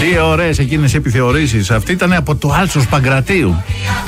Τι ωραίες εκείνες οι επιθεωρήσεις. Αυτή ήταν από το Άλσος Παγκρατίου.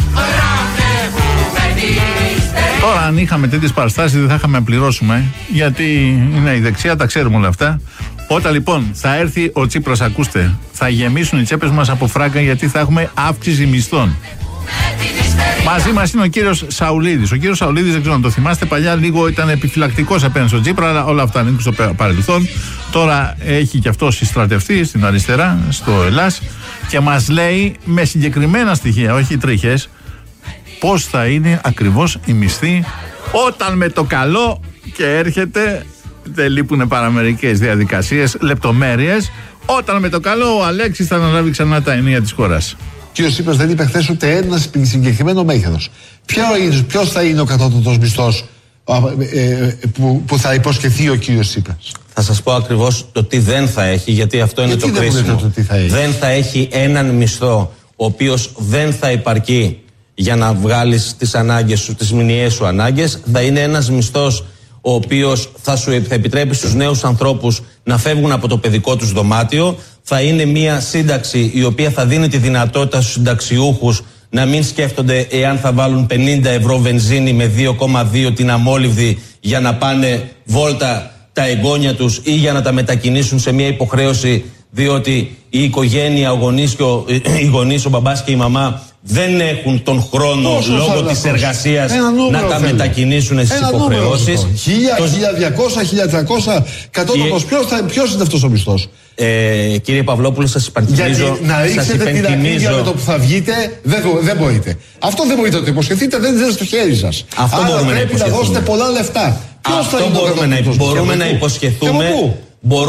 Τώρα αν είχαμε τέτοιες παραστάσεις δεν θα είχαμε να πληρώσουμε, γιατί είναι η δεξιά, τα ξέρουμε όλα αυτά. Όταν λοιπόν θα έρθει ο Τσίπρας, ακούστε, θα γεμίσουν οι τσέπες μας από φράγκα, γιατί θα έχουμε αύξηση μισθών. Μαζί μας είναι ο κύριος Σαουλίδης. Ο κύριος Σαουλίδης, δεν ξέρω αν το θυμάστε, παλιά λίγο ήταν επιφυλακτικός απέναντι στον Τσίπρα, αλλά όλα αυτά ανήκουν στο παρελθόν. Τώρα έχει και αυτό συστρατευτεί στην αριστερά, στο Ελλάς, και μας λέει με συγκεκριμένα στοιχεία, όχι τρίχες, πώς θα είναι ακριβώς η μισθή όταν με το καλό, και έρχεται, δεν λείπουν παραμερικές διαδικασίες, λεπτομέρειες, όταν με το καλό ο Αλέξης θα αναλάβει ξανά τα ενία της χώρας. Ο κ. Τσίπρας δεν είπε χθες ούτε ένα συγκεκριμένο μέγεθος. Ποιος θα είναι ο κατώτατος μισθός που θα υποσχεθεί ο κ. Τσίπρας? Θα σας πω ακριβώς το τι δεν θα έχει, γιατί αυτό είναι το κρίσιμο. Δεν θα έχει έναν μισθό ο οποίος δεν θα υπαρκεί για να βγάλεις τις ανάγκες σου, τις μηνιαίες σου ανάγκες. Θα είναι ένας μισθός ο οποίος θα επιτρέπει στους νέους ανθρώπους να φεύγουν από το παιδικό τους δωμάτιο. Θα είναι μια σύνταξη η οποία θα δίνει τη δυνατότητα στους συνταξιούχους να μην σκέφτονται εάν θα βάλουν 50 ευρώ βενζίνη με 2,2 την αμόλυβδη για να πάνε βόλτα τα εγγόνια τους ή για να τα μετακινήσουν σε μια υποχρέωση, διότι η οικογένεια, οι γονείς, ο μπαμπάς και η μαμά δεν έχουν τον χρόνο λόγω της εργασίας να τα μετακινήσουν στις υποχρεώσεις. 1.200, 1.300 κατώτατος. Ποιος είναι αυτός ο μισθός? Κύριε Παυλόπουλο, σας υπενθυμίζω. Γιατί να ρίξετε την ακρίβεια με το που θα βγείτε δεν μπορείτε. Αυτό δεν μπορείτε να το υποσχεθείτε, δεν είναι στο χέρι σας. Αυτό άρα μπορούμε πρέπει να δώσετε πολλά λεφτά. Αυτό μπορούμε να υποσχεθούμε.